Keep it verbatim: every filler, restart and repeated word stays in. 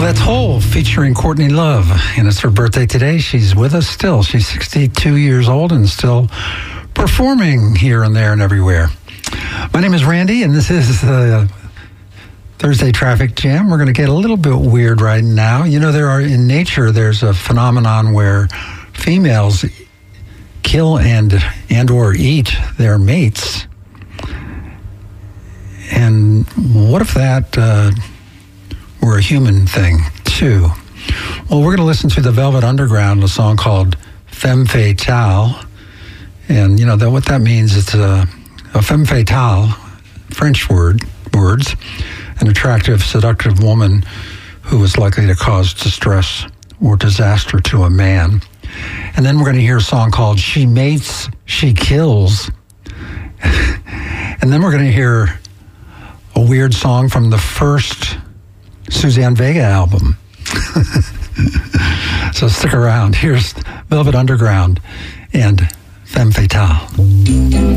That's Hole featuring Courtney Love, and it's her birthday today. She's with us still. She's sixty-two years old and still performing here and there and everywhere. My name is Randy, and this is the Thursday Traffic Jam. We're going to get a little bit weird right now. You know, there are in nature, there's a phenomenon where females kill and and or eat their mates. And what if that uh, were a human thing, too? Well, we're going to listen to the Velvet Underground, a song called Femme Fatale. And, you know, that, what that means, it's a, a femme fatale, French word, words, an attractive, seductive woman who is likely to cause distress or disaster to a man. And then we're going to hear a song called She Mates, She Kills. And then we're going to hear a weird song from the first Suzanne Vega album. So stick around. Here's Velvet Underground and Femme Fatale.